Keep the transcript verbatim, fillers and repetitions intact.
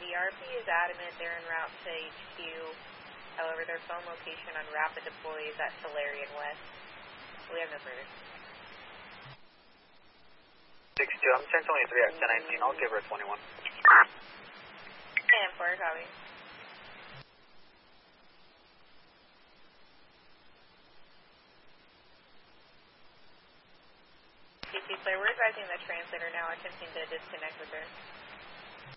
the R P is adamant they're en route to H Q. However, their phone location on rapid deploy is at Solarian West. We have no further. six two, I'm ten twenty-three at ten nineteen. I'll give her twenty-one. And four, copy. C C Player, we're advising the translator now attempting to disconnect with her.